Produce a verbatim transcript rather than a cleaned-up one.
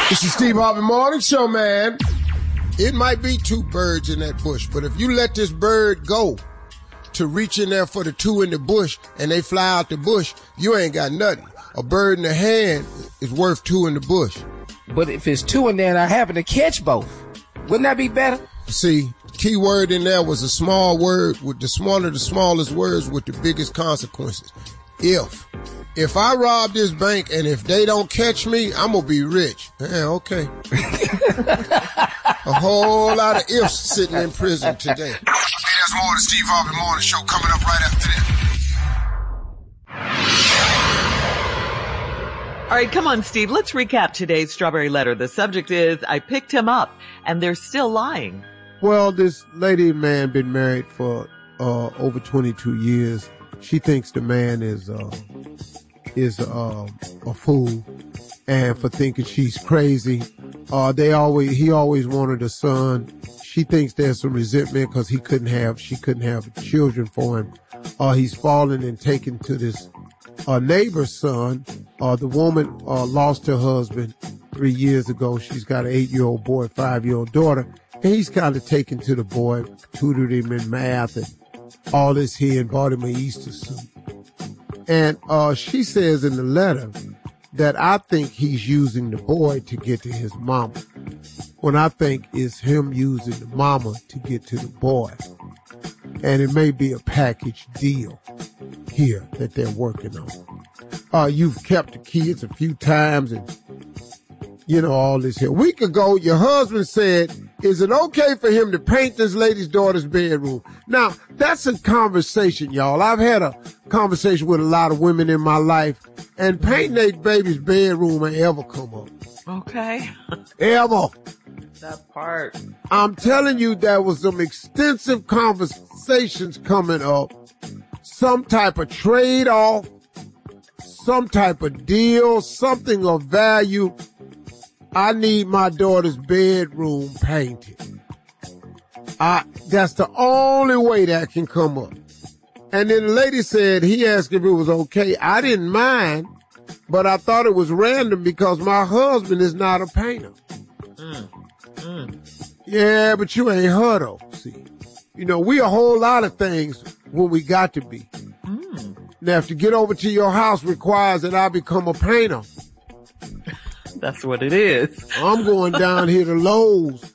It's the Steve Harvey Morning Show, man. It might be two birds in that bush, but if you let this bird go to reach in there for the two in the bush and they fly out the bush, you ain't got nothing. A bird in the hand is worth two in the bush. But if it's two in there and I happen to catch both, wouldn't that be better? See, key word in there was a small word with the smaller, the smallest words with the biggest consequences. If. If I rob this bank and if they don't catch me, I'm going to be rich. Yeah, okay. A whole lot of ifs sitting in prison today. Hey, there's more of the Steve Harvey Morning Show coming up right after this. All right, come on, Steve. Let's recap today's Strawberry Letter. The subject is, I picked him up, and they're still lying. Well, this lady and man been married for uh, over twenty-two years. She thinks the man is uh, is uh, a fool, and for thinking she's crazy. Uh, they always he always wanted a son. She thinks there's some resentment because he couldn't have she couldn't have children for him. Uh, he's fallen and taken to this uh, neighbor's son. Uh, the woman uh, lost her husband three years ago. She's got an eight-year-old boy, five-year-old daughter, and he's kind of taken to the boy, tutored him in math and all this here, and bought him an Easter suit. And uh, she says in the letter that I think he's using the boy to get to his mama, when I think it's him using the mama to get to the boy. And it may be a package deal here that they're working on. Uh, you've kept the kids a few times and, you know, all this here. A week ago, your husband said, is it okay for him to paint this lady's daughter's bedroom? Now, that's a conversation, y'all. I've had a conversation with a lot of women in my life, and painting their baby's bedroom ain't ever come up. Okay. Ever. That part. I'm telling you, there was some extensive conversations coming up. Some type of trade-off, some type of deal, something of value. I need my daughter's bedroom painted. I, that's the only way that can come up. And then the lady said, he asked if it was okay. I didn't mind, but I thought it was random because my husband is not a painter. Mm. Mm. Yeah, but you ain't her though, see. You know, we a whole lot of things when we got to be. Mm. Now, if to get over to your house requires that I become a painter, that's what it is. I'm going down here to Lowe's